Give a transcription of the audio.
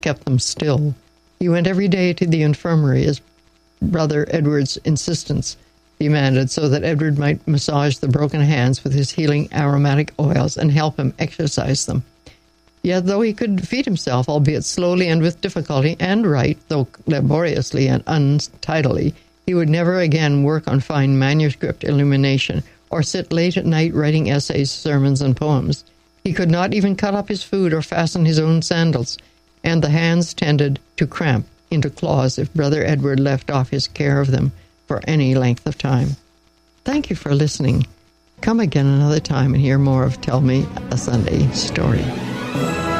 kept them still. He went every day to the infirmary as Brother Edward's insistence demanded, so that Edward might massage the broken hands with his healing aromatic oils and help him exercise them. Yet though he could feed himself, albeit slowly and with difficulty, and write, though laboriously and untidily, he would never again work on fine manuscript illumination, or sit late at night writing essays, sermons, and poems. He could not even cut up his food or fasten his own sandals, and the hands tended to cramp into claws if Brother Edward left off his care of them for any length of time. Thank you for listening. Come again another time and hear more of Tell Me a Sunday Story.